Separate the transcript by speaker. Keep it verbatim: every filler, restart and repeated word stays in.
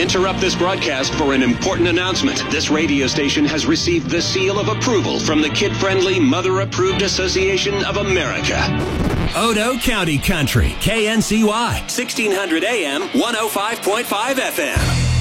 Speaker 1: interrupt this broadcast for an important announcement. This radio station has received the seal of approval from the Kid-Friendly, Mother-Approved Association of America. Odo County Country, K N C Y, sixteen hundred A M, one oh five point five F M.